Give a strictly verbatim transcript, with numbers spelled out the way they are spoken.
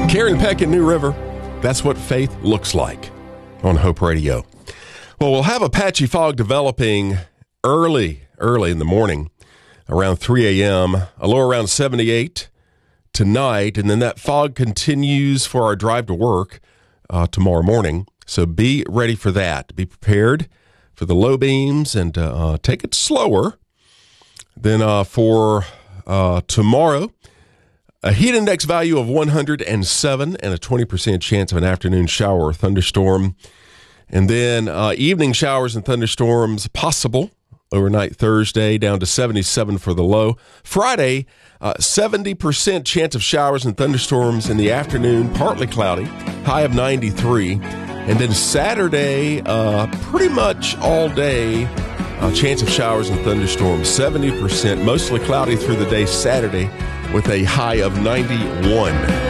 Karen Peck in New River. That's what faith looks like on Hope Radio. Well, we'll have a patchy fog developing early, early in the morning, around three a.m., a low around seventy-eight tonight, and then that fog continues for our drive to work uh, tomorrow morning. So be ready for that. Be prepared for the low beams and uh, take it slower. Then uh, for uh, tomorrow, a heat index value of one hundred seven and a twenty percent chance of an afternoon shower or thunderstorm. And then uh, evening showers and thunderstorms possible overnight Thursday, down to seventy-seven for the low. Friday, uh, seventy percent chance of showers and thunderstorms in the afternoon, partly cloudy, high of ninety-three. And then Saturday, uh, pretty much all day, uh, chance of showers and thunderstorms, seventy percent, mostly cloudy through the day Saturday with a high of ninety-one.